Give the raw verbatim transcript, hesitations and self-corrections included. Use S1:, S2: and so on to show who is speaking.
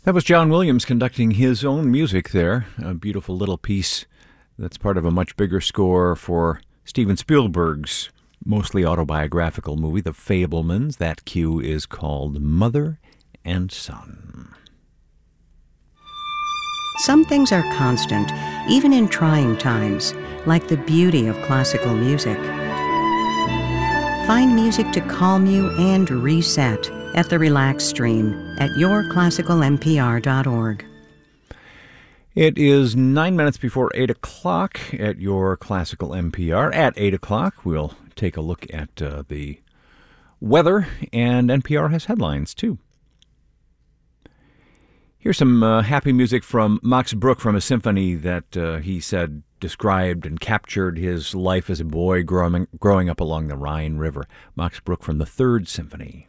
S1: That was John Williams conducting his own music there, a beautiful little piece that's part of a much bigger score for Steven Spielberg's mostly autobiographical movie, The Fabelmans. That cue is called Mother and Son.
S2: Some things are constant, even in trying times, like the beauty of classical music. Find music to calm you and reset at the Relax Stream at your classical m p r dot org.
S1: It is nine minutes before eight o'clock at your classical N P R. At eight o'clock, we'll take a look at uh, the weather, and N P R has headlines, too. Here's some uh, happy music from Max Bruch from a symphony that uh, he said described and captured his life as a boy growing, growing up along the Rhine River. Max Bruch from the Third Symphony.